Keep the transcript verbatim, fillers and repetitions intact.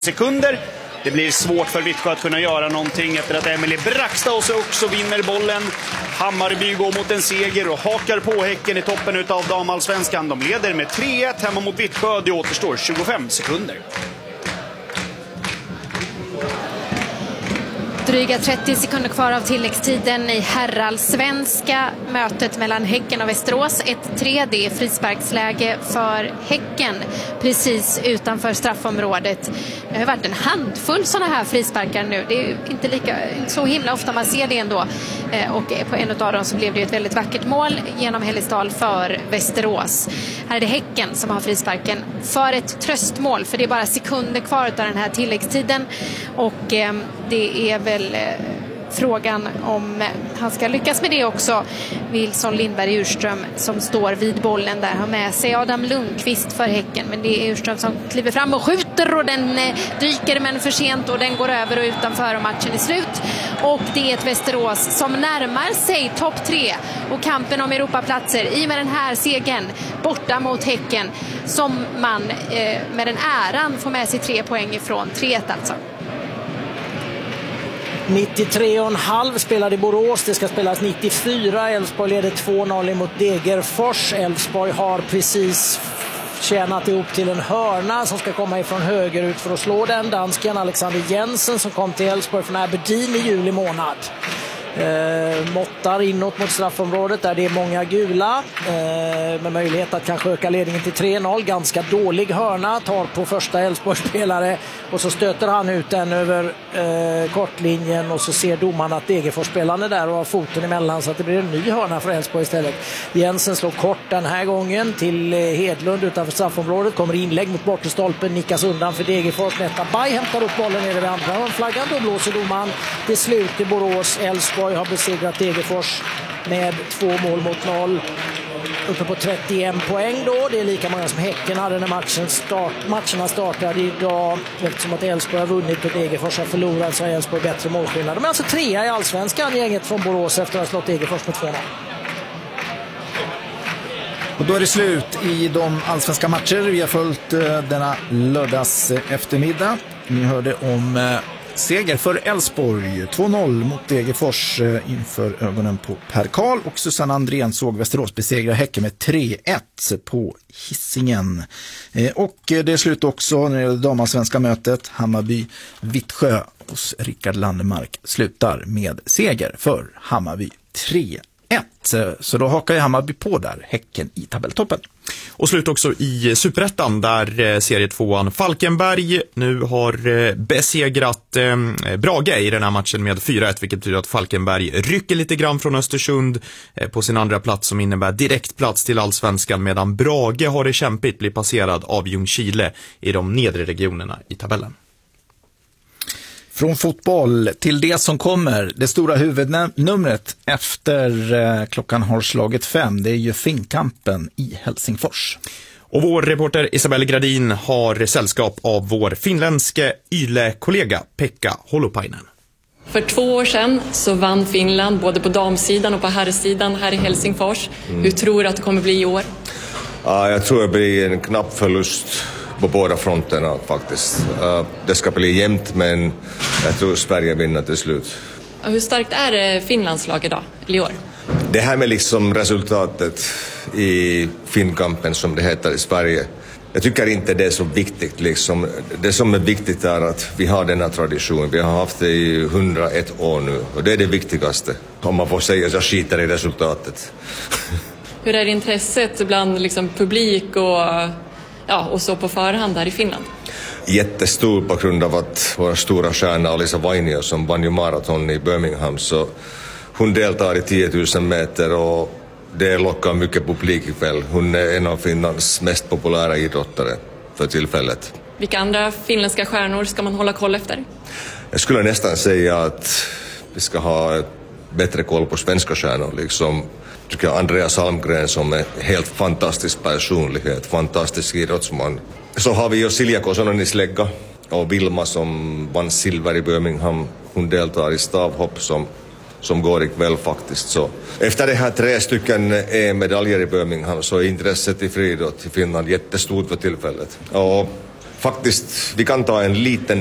sekunder. Det blir svårt för Vittsjö att kunna göra någonting efter att Emily Braxtaus också vinner bollen. Hammarby går mot en seger och hakar på Häcken i toppen utav damallsvenskan. De leder med tre ett hemma mot Vittsjö. Det återstår tjugofem sekunder. Dryga trettio sekunder kvar av tilläggstiden i herrallsvenska. Mötet mellan Häcken och Västerås ett tre. Det är frisparksläge för Häcken precis utanför straffområdet. Det har varit en handfull sådana här frisparkar nu. Det är inte lika, så himla ofta man ser det ändå. Och på en av dem så blev det ett väldigt vackert mål genom Hällisdal för Västerås. Här är det Häcken som har frisparken för ett tröstmål. För det är bara sekunder kvar av den här tilläggstiden. Och det är väl frågan om han ska lyckas med det också. Wilson Lindberg Urström som står vid bollen där har med sig Adam Lundqvist för Häcken, men det är Urström som kliver fram och skjuter och den dyker men för sent och den går över och utanför och matchen är slut. Och det är ett Västerås som närmar sig topp tre och kampen om Europaplatser i med den här segern borta mot Häcken som man eh, med den äran får med sig tre poäng ifrån. tre ett alltså. nittiotre och en halv spelade i Borås. Det ska spelas nittiofyra. Elfsborg leder två noll mot Degerfors. Elfsborg har precis tjänat ihop till en hörna som ska komma ifrån höger ut för att slå den. Dansken Alexander Jensen som kom till Elfsborg från Aberdeen i juli månad. Eh, måttar inåt mot straffområdet där det är många gula eh, med möjlighet att kanske öka ledningen till tre noll. Ganska dålig hörna, tar på första Elfsborgsspelare och så stöter han ut den över eh, kortlinjen och så ser domaren att Degerfors-spelaren är där och har foten emellan så att det blir en ny hörna för Elfsborg istället. Jensen slår kort den här gången till eh, Hedlund utanför straffområdet, kommer inlägg mot bortestolpen, nickas undan för Degerfors. Netta Bay hämtar upp bollen nere vid andra flaggan, då blåser domaren till slut i Borås. Elfsborg har besegrat Degerfors med två mål mot noll. Uppe på trettioen poäng då. Det är lika många som Häcken hade när matchen start, matcherna startade idag. Eftersom att Elfsborg har vunnit och Degerfors har förlorat så har Elfsborg bättre målskillnad. De är alltså trea i allsvenskan, gänget från Borås efter att ha slått Degerfors med två noll. Och då är det slut i de allsvenska matcher. Vi har följt uh, denna lördags eftermiddag. Ni hörde om uh, seger för Elfsborg, två noll mot Degerfors uh, inför ögonen på Per Karl, och Susanne Andrén såg Västerås besegra Häcken med tre ett på Hisingen. Uh, och uh, det är slut också när det gäller damallsvenska mötet. Hammarby-Vittsjö hos Rickard Landemark slutar med seger för Hammarby tre ett. Så då hakar ju Hammarby på där, Häcken i tabelltoppen. Och slut också i Superettan där serietvåan Falkenberg nu har besegrat eh, Brage i den här matchen med fyra ett, vilket betyder att Falkenberg rycker lite grann från Östersund eh, på sin andra plats som innebär direktplats till allsvenskan, medan Brage har det kämpigt, blir passerad av Ljungskile i de nedre regionerna i tabellen. Från fotboll till det som kommer, det stora huvudnumret efter eh, klockan har slagit fem, det är ju Finnkampen i Helsingfors. Och vår reporter Isabelle Gradin har sällskap av vår finländske Yle-kollega Pekka Holopainen. För två år sedan så vann Finland både på damsidan och på herrsidan här i Helsingfors. Mm. Hur tror du att det kommer bli i år? Ja, jag tror det blir en knapp förlust på båda fronterna faktiskt. Uh, det ska bli jämnt, men jag tror Sverige vinner till slut. Hur starkt är Finlands lag idag, i år? Det här med liksom resultatet i Finnkampen som det heter i Sverige, jag tycker inte det är så viktigt. Liksom. Det som är viktigt är att vi har denna tradition. Vi har haft det i hundraett år nu och det är det viktigaste. Om man får säga så skiter i resultatet. Hur är intresset bland liksom, publik och... Ja, och så på förhand här i Finland? Jättestor på grund av att vår stora stjärna Alisa Vainio som vann ju maraton i Birmingham, så hon deltar i tio tusen meter och det lockar mycket publik ikväll. Hon är en av Finlands mest populära idrottare för tillfället. Vilka andra finländska stjärnor ska man hålla koll efter? Jag skulle nästan säga att vi ska ha bättre koll på svenska stjärnor, liksom tycker jag Andreas Almgren som är helt fantastisk personlighet, fantastisk idrottsman. Så har vi ju Silja Kosonen i slägga och Vilma som vann silver i Birmingham. Hon deltar i stavhopp som, som går ikväll faktiskt. Så efter det här tre stycken E M-medaljer i Birmingham så är intresset i friidrott i Finland jättestort för tillfället. Och faktiskt, vi kan ta en liten